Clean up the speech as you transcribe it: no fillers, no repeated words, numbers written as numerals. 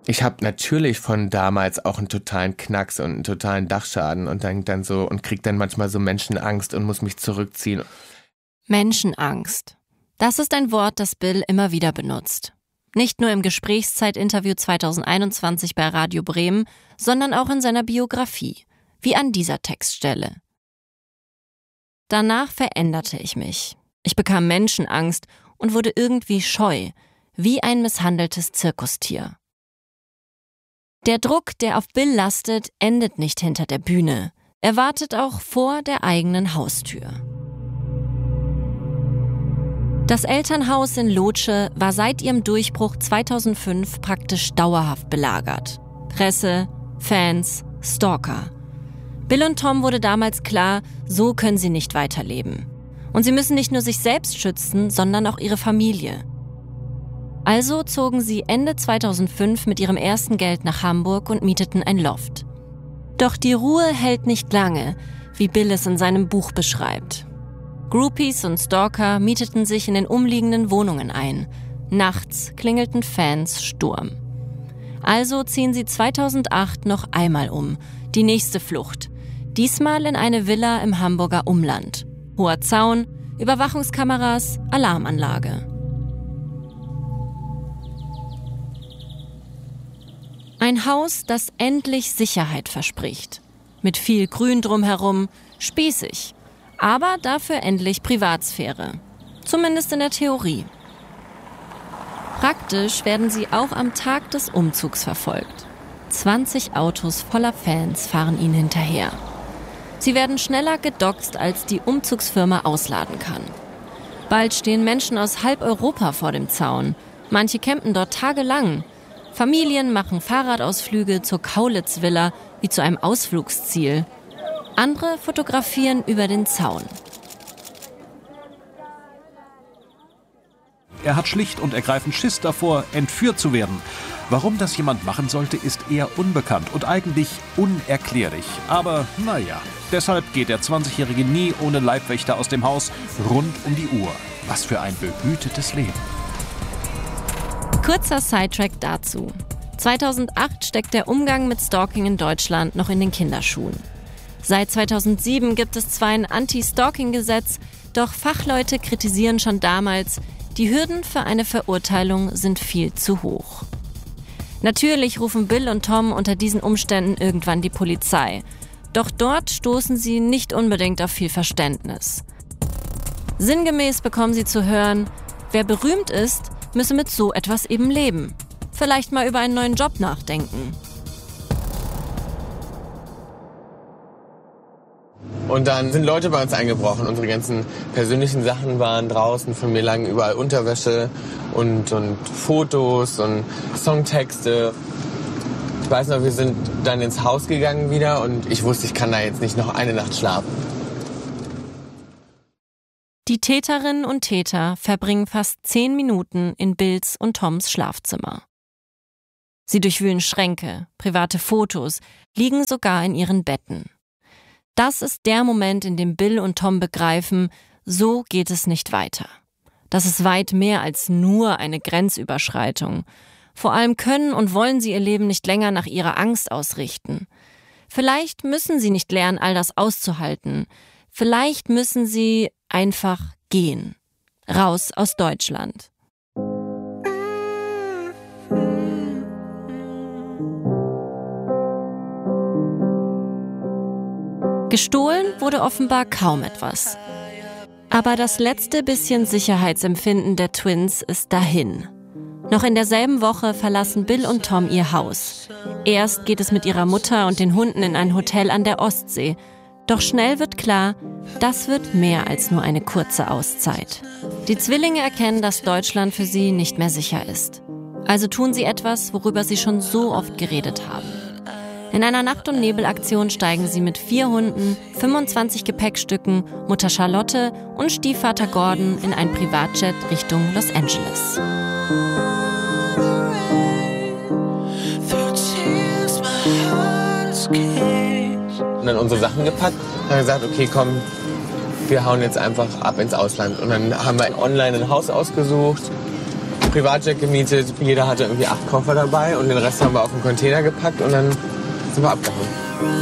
Ich habe natürlich von damals auch einen totalen Knacks und einen totalen Dachschaden und dann so und krieg dann manchmal so Menschenangst und muss mich zurückziehen. Menschenangst. Das ist ein Wort, das Bill immer wieder benutzt. Nicht nur im Gesprächszeit-Interview 2021 bei Radio Bremen, sondern auch in seiner Biografie, wie an dieser Textstelle. Danach veränderte ich mich. Ich bekam Menschenangst und wurde irgendwie scheu, wie ein misshandeltes Zirkustier. Der Druck, der auf Bill lastet, endet nicht hinter der Bühne. Er wartet auch vor der eigenen Haustür. Das Elternhaus in Lotsche war seit ihrem Durchbruch 2005 praktisch dauerhaft belagert. Presse, Fans, Stalker. Bill und Tom wurde damals klar, so können sie nicht weiterleben. Und sie müssen nicht nur sich selbst schützen, sondern auch ihre Familie. Also zogen sie Ende 2005 mit ihrem ersten Geld nach Hamburg und mieteten ein Loft. Doch die Ruhe hält nicht lange, wie Bill es in seinem Buch beschreibt. Groupies und Stalker mieteten sich in den umliegenden Wohnungen ein. Nachts klingelten Fans Sturm. Also ziehen sie 2008 noch einmal um, die nächste Flucht. Diesmal in eine Villa im Hamburger Umland. Hoher Zaun, Überwachungskameras, Alarmanlage. Ein Haus, das endlich Sicherheit verspricht. Mit viel Grün drumherum, spießig. Aber dafür endlich Privatsphäre. Zumindest in der Theorie. Praktisch werden sie auch am Tag des Umzugs verfolgt. 20 Autos voller Fans fahren ihnen hinterher. Sie werden schneller gedoxt, als die Umzugsfirma ausladen kann. Bald stehen Menschen aus halb Europa vor dem Zaun. Manche campen dort tagelang. Familien machen Fahrradausflüge zur Kaulitz-Villa wie zu einem Ausflugsziel. Andere fotografieren über den Zaun. Er hat schlicht und ergreifend Schiss davor, entführt zu werden. Warum das jemand machen sollte, ist eher unbekannt und eigentlich unerklärlich. Aber naja, deshalb geht der 20-Jährige nie ohne Leibwächter aus dem Haus, rund um die Uhr. Was für ein behütetes Leben. Kurzer Sidetrack dazu. 2008 steckt der Umgang mit Stalking in Deutschland noch in den Kinderschuhen. Seit 2007 gibt es zwar ein Anti-Stalking-Gesetz, doch Fachleute kritisieren schon damals, die Hürden für eine Verurteilung sind viel zu hoch. Natürlich rufen Bill und Tom unter diesen Umständen irgendwann die Polizei. Doch dort stoßen sie nicht unbedingt auf viel Verständnis. Sinngemäß bekommen sie zu hören, wer berühmt ist, müsse mit so etwas eben leben. Vielleicht mal über einen neuen Job nachdenken. Und dann sind Leute bei uns eingebrochen. Unsere ganzen persönlichen Sachen waren draußen. Von mir lagen überall Unterwäsche und Fotos und Songtexte. Ich weiß noch, wir sind dann ins Haus gegangen wieder und ich wusste, ich kann da jetzt nicht noch eine Nacht schlafen. Die Täterinnen und Täter verbringen fast 10 Minuten in Bills und Toms Schlafzimmer. Sie durchwühlen Schränke, private Fotos, liegen sogar in ihren Betten. Das ist der Moment, in dem Bill und Tom begreifen, so geht es nicht weiter. Das ist weit mehr als nur eine Grenzüberschreitung. Vor allem können und wollen sie ihr Leben nicht länger nach ihrer Angst ausrichten. Vielleicht müssen sie nicht lernen, all das auszuhalten. Vielleicht müssen sie einfach gehen. Raus aus Deutschland. Gestohlen wurde offenbar kaum etwas. Aber das letzte bisschen Sicherheitsempfinden der Twins ist dahin. Noch in derselben Woche verlassen Bill und Tom ihr Haus. Erst geht es mit ihrer Mutter und den Hunden in ein Hotel an der Ostsee. Doch schnell wird klar, das wird mehr als nur eine kurze Auszeit. Die Zwillinge erkennen, dass Deutschland für sie nicht mehr sicher ist. Also tun sie etwas, worüber sie schon so oft geredet haben. In einer Nacht- und Nebelaktion steigen sie mit 4 Hunden, 25 Gepäckstücken, Mutter Charlotte und Stiefvater Gordon in ein Privatjet Richtung Los Angeles. Und dann unsere Sachen gepackt und dann gesagt, okay, komm, wir hauen jetzt einfach ab ins Ausland. Und dann haben wir online ein Haus ausgesucht Privatjet gemietet. Jeder hatte irgendwie 8 Koffer dabei und den Rest haben wir auf den Container gepackt und dann sind wir abgehauen.